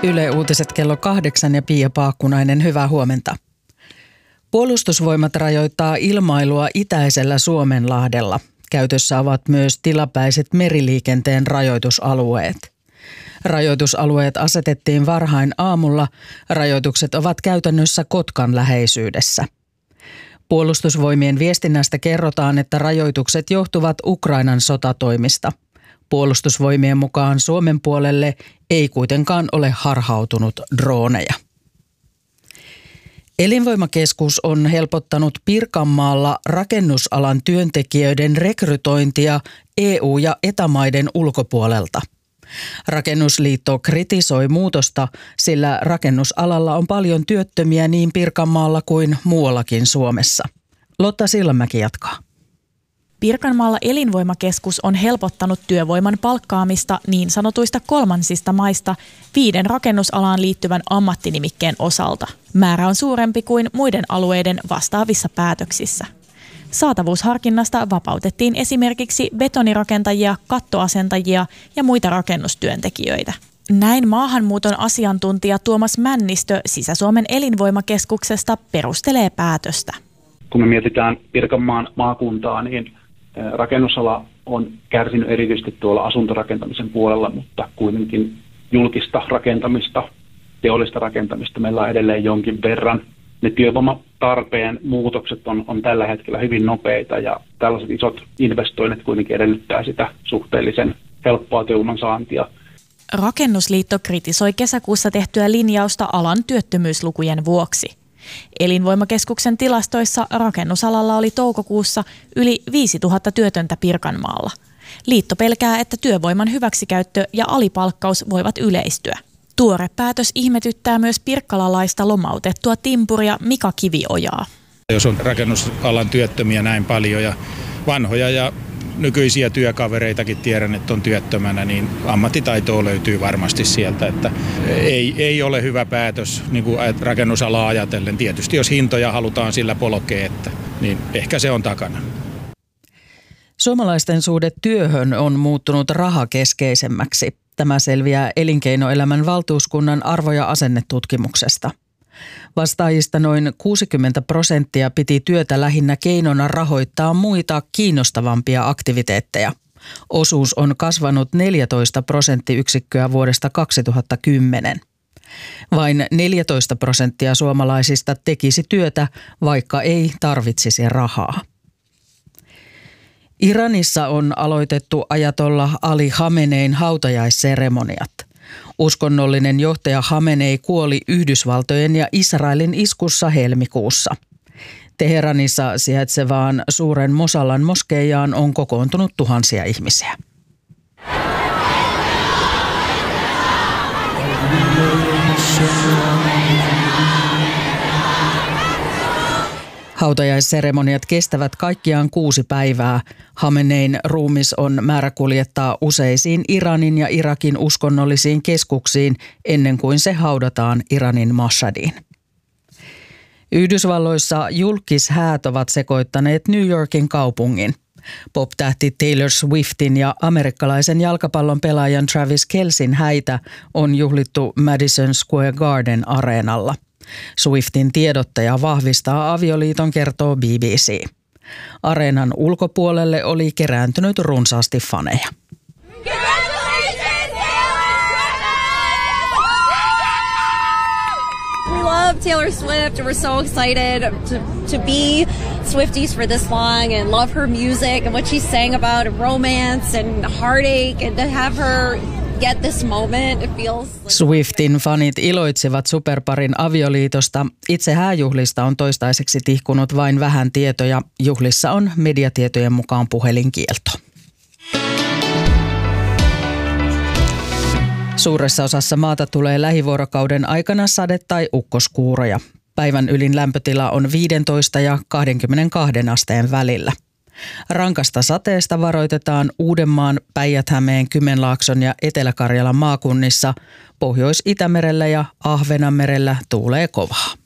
Yle Uutiset kello 8 ja Pia Paakkunainen, hyvää huomenta. Puolustusvoimat rajoittaa ilmailua itäisellä Suomenlahdella. Käytössä ovat myös tilapäiset meriliikenteen rajoitusalueet. Rajoitusalueet asetettiin varhain aamulla. Rajoitukset ovat käytännössä Kotkan läheisyydessä. Puolustusvoimien viestinnästä kerrotaan, että rajoitukset johtuvat Ukrainan sotatoimista. Puolustusvoimien mukaan Suomen puolelle ei kuitenkaan ole harhautunut droneja. Elinvoimakeskus on helpottanut Pirkanmaalla rakennusalan työntekijöiden rekrytointia EU- ja ETA-maiden ulkopuolelta. Rakennusliitto kritisoi muutosta, sillä rakennusalalla on paljon työttömiä niin Pirkanmaalla kuin muuallakin Suomessa. Lotta Sillanmäki jatkaa. Pirkanmaalla Elinvoimakeskus on helpottanut työvoiman palkkaamista niin sanotuista kolmansista maista 5 rakennusalaan liittyvän ammattinimikkeen osalta. Määrä on suurempi kuin muiden alueiden vastaavissa päätöksissä. Saatavuusharkinnasta vapautettiin esimerkiksi betonirakentajia, kattoasentajia ja muita rakennustyöntekijöitä. Näin maahanmuuton asiantuntija Tuomas Männistö Sisä-Suomen Elinvoimakeskuksesta perustelee päätöstä. Kun me mietitään Pirkanmaan maakuntaa, niin rakennusala on kärsinyt erityisesti tuolla asuntorakentamisen puolella, mutta kuitenkin julkista rakentamista, teollista rakentamista meillä on edelleen jonkin verran. Ne työvoimatarpeen muutokset on tällä hetkellä hyvin nopeita ja tällaiset isot investoinnit kuitenkin edellyttää sitä suhteellisen helppoa työvoiman saantia. Rakennusliitto kritisoi kesäkuussa tehtyä linjausta alan työttömyyslukujen vuoksi. Elinvoimakeskuksen tilastoissa rakennusalalla oli toukokuussa yli 5000 työtöntä Pirkanmaalla. Liitto pelkää, että työvoiman hyväksikäyttö ja alipalkkaus voivat yleistyä. Tuore päätös ihmetyttää myös pirkkalalaista lomautettua timpuria Mika Kiviojaa. Jos on rakennusalan työttömiä näin paljon ja vanhoja ja nykyisiä työkavereitakin tiedän, että on työttömänä, niin ammattitaitoa löytyy varmasti sieltä. Että ei ole hyvä päätös niin kuin rakennusalaa ajatellen. Tietysti jos hintoja halutaan sillä polkea, niin ehkä se on takana. Suomalaisten suhde työhön on muuttunut rahakeskeisemmäksi. Tämä selviää Elinkeinoelämän valtuuskunnan arvo- ja asennetutkimuksesta. Vastaajista noin 60% piti työtä lähinnä keinona rahoittaa muita kiinnostavampia aktiviteetteja. Osuus on kasvanut 14 prosenttiyksikköä vuodesta 2010. Vain 14% suomalaisista tekisi työtä, vaikka ei tarvitsisi rahaa. Iranissa on aloitettu ajatollah Ali Khamenein hautajaisseremoniat. Uskonnollinen johtaja Khamenei kuoli Yhdysvaltojen ja Israelin iskussa helmikuussa. Teheranissa sijaitsevaan suuren Mosallan moskeijaan on kokoontunut tuhansia ihmisiä. Hautajaisseremoniat kestävät kaikkiaan 6 päivää. Khamenein ruumis on määrä kuljettaa useisiin Iranin ja Irakin uskonnollisiin keskuksiin ennen kuin se haudataan Iranin Mashhadiin. Yhdysvalloissa julkishäät ovat sekoittaneet New Yorkin kaupungin. Pop-tähti Taylor Swiftin ja amerikkalaisen jalkapallon pelaajan Travis Kelcen häitä on juhlittu Madison Square Garden areenalla. Swiftin tiedottaja vahvistaa avioliiton, kertoo BBC. Areenan ulkopuolelle oli kerääntynyt runsaasti faneja. We love Taylor Swift and we're so excited to be Swifties for this long and love her music and what she sang about romance and heartache and to have her get this moment, it feels like... Swiftin fanit iloitsevat superparin avioliitosta. Itse hääjuhlista on toistaiseksi tihkunut vain vähän tietoja. Juhlissa on mediatietojen mukaan puhelinkielto. Suuressa osassa maata tulee lähivuorokauden aikana sade- tai ukkoskuuroja. Päivän ylin lämpötila on 15 ja 22 asteen välillä. Rankasta sateesta varoitetaan Uudenmaan, Päijät-Hämeen, Kymenlaakson ja Etelä-Karjalan maakunnissa. Pohjois-Itämerellä ja Ahvenanmerellä tuulee kovaa.